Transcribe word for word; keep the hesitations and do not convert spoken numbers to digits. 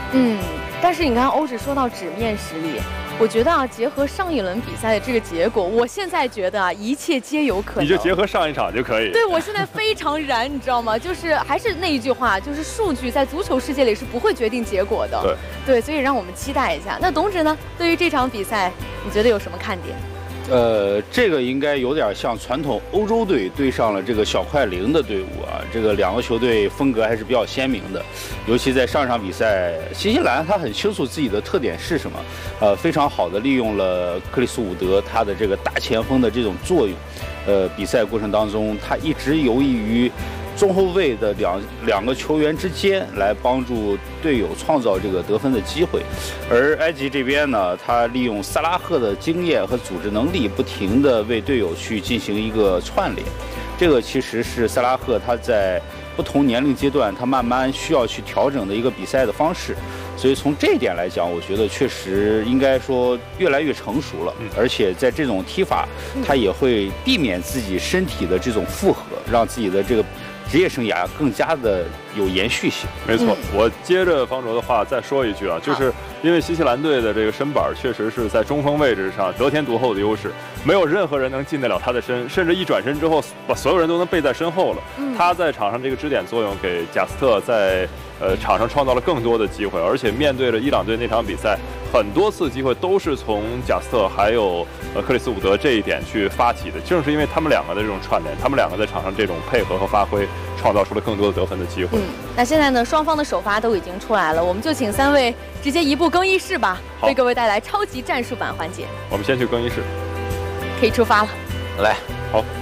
嗯，但是你刚刚欧指说到纸面实力。我觉得啊，结合上一轮比赛的这个结果，我现在觉得啊，一切皆有可能。 你就结合上一场就可以。 对，我现在非常燃，你知道吗？就是还是那一句话，就是数据在足球世界里是不会决定结果的。 对， 对，所以让我们期待一下。那董指呢？对于这场比赛，你觉得有什么看点？ 呃，这个应该有点像传统欧洲队对上了这个小快灵的队伍啊，这个两个球队风格还是比较鲜明的。尤其在上场比赛，新西兰他很清楚自己的特点是什么，呃，非常好的利用了克里斯伍德他的这个大前锋的这种作用。呃，比赛过程当中，他一直游移于中后卫的两两个球员之间，来帮助队友创造这个得分的机会。而埃及这边呢，他利用萨拉赫的经验和组织能力，不停地为队友去进行一个串联。这个其实是萨拉赫他在不同年龄阶段，他慢慢需要去调整的一个比赛的方式。所以从这一点来讲，我觉得确实应该说越来越成熟了，而且在这种踢法，他也会避免自己身体的这种负荷，让自己的这个职业生涯更加的有延续性。 没错，我接着方卓的话再说一句啊，就是因为新西兰队的这个身板确实是在中锋位置上得天独厚的优势，没有任何人能进得了他的身，甚至一转身之后，把所有人都能背在身后了。他在场上这个支点作用，给贾斯特在呃场上创造了更多的机会，而且面对着伊朗队那场比赛，很多次机会都是从贾斯特还有呃克里斯伍德这一点去发起的。正是因为他们两个的这种串联，他们两个在场上这种配合和发挥，创造出了更多的得分的机会。 嗯，那现在呢，双方的首发都已经出来了，我们就请三位直接移步更衣室吧，为各位带来超级战术版环节。 我们先去更衣室， 可以出发了。 来， 好。